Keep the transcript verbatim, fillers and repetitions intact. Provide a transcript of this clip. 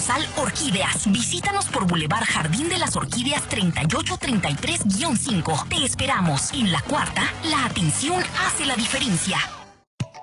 sucursal Orquídeas. Visítanos por Boulevard Jardín de las Orquídeas treinta y ocho treinta y tres guión cinco. Te esperamos. En La Cuarta, la atención hace la diferencia.